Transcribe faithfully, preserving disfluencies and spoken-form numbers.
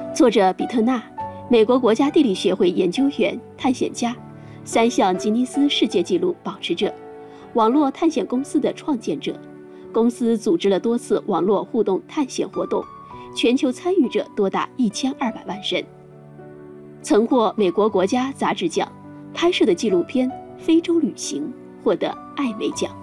作者比特纳，美国国家地理学会研究员、探险家，三项吉尼斯世界纪录保持者，网络探险公司的创建者。公司组织了多次网络互动探险活动，全球参与者多达一千二百万人。曾获美国国家杂志奖，拍摄的纪录片《非洲旅行》获得艾美奖。